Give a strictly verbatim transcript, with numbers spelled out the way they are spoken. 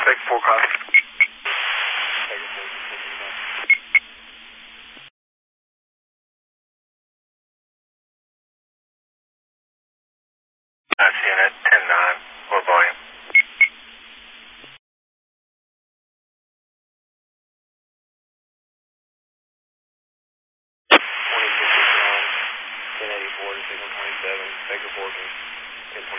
Take four copy. I'm seeing it, ten nine, low volume. twenty-six, ten eighty-four to signal twenty-seven, Baker fourteen, ten twenty.